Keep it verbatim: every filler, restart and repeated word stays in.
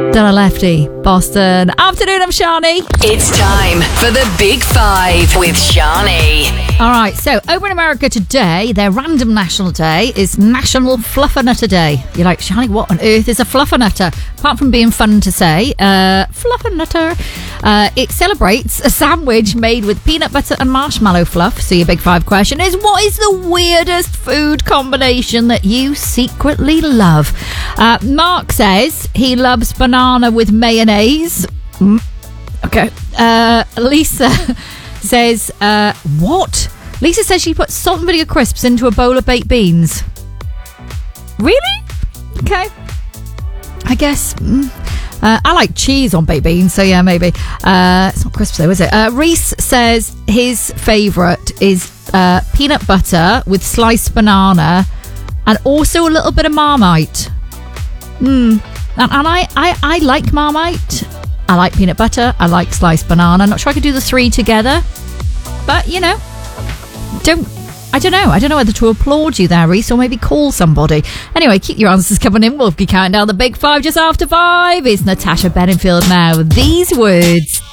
Donna Lefty, Boston. Afternoon, I'm Shani. It's time for the Big Five with Shani. All right, so over in America today, their random national day is National Fluffernutter Day. You're like, Shani, what on earth is a fluffernutter? Apart from being fun to say, uh, fluffernutter. Uh, it celebrates a sandwich made with peanut butter and marshmallow fluff. So your Big Five question is, what is the weirdest food combination that you secretly love? Uh, Mark says he loves banana with mayonnaise. Mm. Okay. Uh, Lisa says, uh, what? Lisa says she puts salt and vinegar crisps into a bowl of baked beans. Really? Okay. I guess. Mm. Uh, I like cheese on baked beans, so yeah, maybe. Uh, it's not crisps though, is it? Uh, Reese says his favourite is uh, peanut butter with sliced banana and also a little bit of Marmite. Hmm. And, and I, I, I like Marmite. I like peanut butter. I like sliced banana. I'm not sure I could do the three together. But, you know, don't... I don't know. I don't know whether to applaud you there, Reese, or maybe call somebody. Anyway, keep your answers coming in. We'll be counting down the Big Five just after five. It's Natasha Bedingfield now. These words.